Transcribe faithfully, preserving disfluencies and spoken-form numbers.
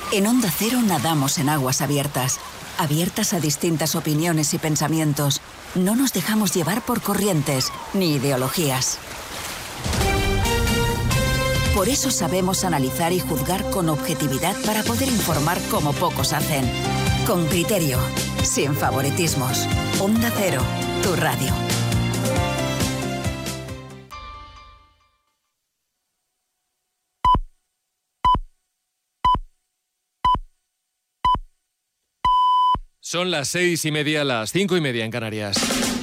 En Onda Cero nadamos en aguas abiertas, abiertas a distintas opiniones y pensamientos. No nos dejamos llevar por corrientes ni ideologías. Por eso sabemos analizar y juzgar con objetividad para poder informar como pocos hacen. Con criterio, sin favoritismos. Onda Cero, tu radio. Son las seis y media, las cinco y media en Canarias.